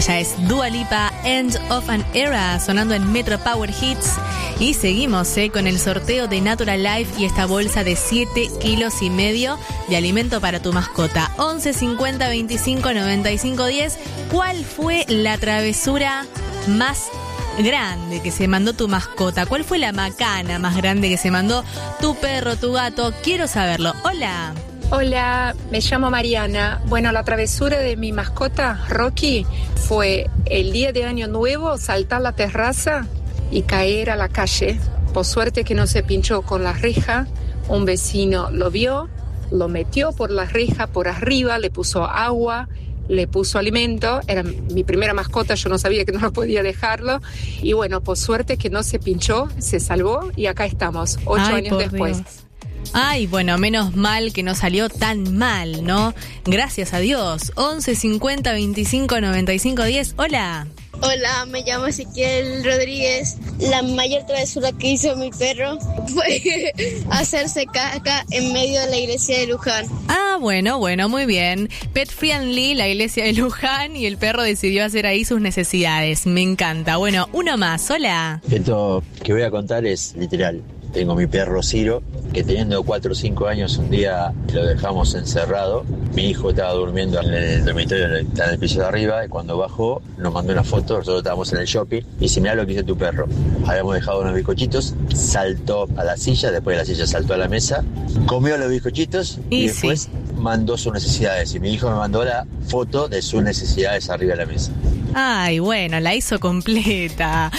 Ya es Dua Lipa, End of an Era, sonando en Metro Power Hits. Y seguimos con el sorteo de Natural Life y esta bolsa de 7,5 kilos de alimento para tu mascota. 11 50 25 95 10. ¿Cuál fue la travesura más grande que se mandó tu mascota? ¿Cuál fue la macana más grande que se mandó tu perro, tu gato? Quiero saberlo. Hola. Hola, me llamo Mariana. Bueno, la travesura de mi mascota, Rocky, fue el día de Año Nuevo, saltar la terraza y caer a la calle. Por suerte que no se pinchó con la reja. Un vecino lo vio, lo metió por la reja, por arriba, le puso agua, le puso alimento. Era mi primera mascota, yo no sabía que no podía dejarlo. Y bueno, por suerte que no se pinchó, se salvó y acá estamos, 8 años después. Dios. Ay, bueno, menos mal que no salió tan mal, ¿no? Gracias a Dios. 11 50 25 95 10. Hola. Hola, me llamo Ezequiel Rodríguez. La mayor travesura que hizo mi perro fue hacerse caca en medio de la iglesia de Luján. Ah, bueno, muy bien. Pet friendly, la iglesia de Luján, y el perro decidió hacer ahí sus necesidades. Me encanta. Bueno, uno más. Hola. Esto que voy a contar es literal. Tengo mi perro Ciro, que teniendo 4 o 5 años, un día lo dejamos encerrado. Mi hijo estaba durmiendo en el dormitorio, está en el piso de arriba, y cuando bajó nos mandó una foto. Nosotros estábamos en el shopping y dice: mirá lo que hizo tu perro. Habíamos dejado unos bizcochitos, saltó a la silla, después de la silla saltó a la mesa, comió los bizcochitos y después mandó sus necesidades. Y mi hijo me mandó la foto de sus necesidades arriba de la mesa. Ay, bueno, la hizo completa,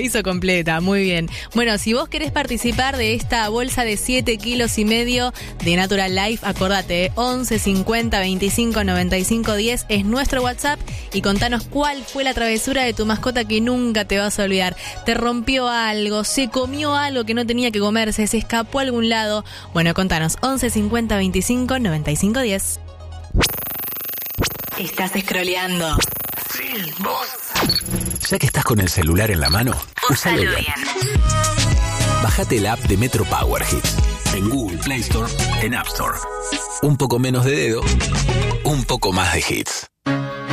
muy bien. Bueno, si vos querés participar de esta bolsa de 7,5 kilos de Natural Life, acordate, 11 50 25 95 10 es nuestro WhatsApp, y contanos cuál fue la travesura de tu mascota que nunca te vas a olvidar. ¿Te rompió algo? ¿Se comió algo que no tenía que comerse? ¿Se escapó a algún lado? Bueno, contanos, 11 50 25 95 10. Estás scrolleando. Sí, vos. Ya que estás con el celular en la mano, úsalo bien. Bájate la app de Metro Power Hits en Google Play Store, en App Store. Un poco menos de dedo, un poco más de hits.